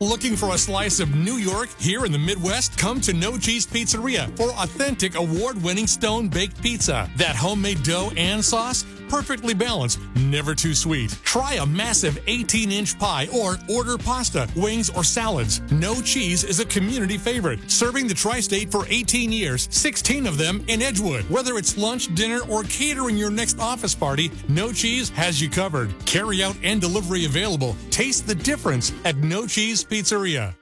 Looking for a slice of New York here in the Midwest? Come to No Cheese Pizzeria for authentic award-winning stone-baked pizza. That homemade dough and sauce, perfectly balanced, never too sweet. Try a massive 18-inch pie or order pasta, wings, or salads. No Cheese is a community favorite, serving the tri-state for 18 years, 16 of them in Edgewood. Whether it's lunch, dinner, or catering your next office party, No Cheese has you covered. Carry out and delivery available. Taste the difference at No Cheese Pizzeria.